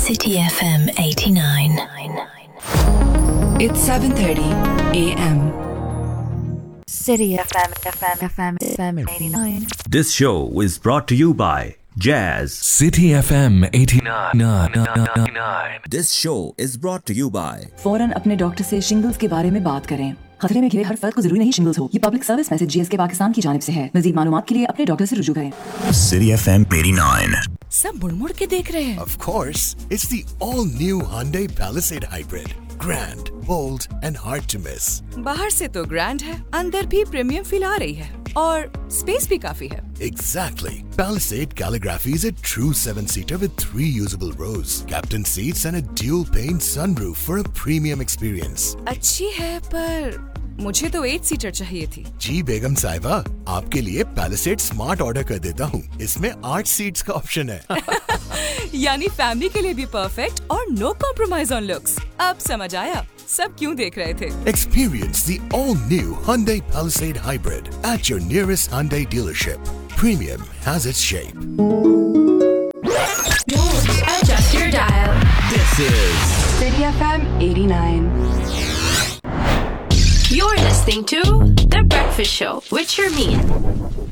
City FM 89. It's 7:30 a.m. City FM 89. This show is brought to you by Jazz. City FM 89. This show is brought to you by फौरन अपने doctor से shingles के बारे में बात करें। खतरे में घिरे हर फर्द को जरूरी नहीं शिंगल्स हो। ये public service message GSK Pakistan की जानिब से है। मजीद मालूमात के लिए अपने डॉक्टर से रुजू करें। City FM 89. सब मुड़-मुड़ के देख रहे हैं। Of course, it's the all-new Hyundai Palisade Hybrid. Grand, bold and hard to miss. बाहर से तो ग्रैंड है, अंदर भी प्रीमियम फील आ रही है और स्पेस भी काफी है। Exactly. Palisade Calligraphy is a true 7-seater with 3 usable rows, captain seats and a dual-pane sunroof for a premium experience. अच्छी है पर मुझे तो 8 सीटर चाहिए थी। जी बेगम साहिबा, आपके लिए Palisade Smart ऑर्डर कर देता हूँ। इसमें 8 सीट्स का ऑप्शन है। यानी फैमिली के लिए भी परफेक्ट और नो कॉम्प्रोमाइज ऑन लुक्स। अब समझ आया सब क्यों देख रहे थे। Experience the all-new Hyundai Palisade Hybrid at your nearest Hyundai dealership. Premium has its shape. Don't adjust your dial. This is City FM 89. You're listening to The Breakfast Show with Sharmeen.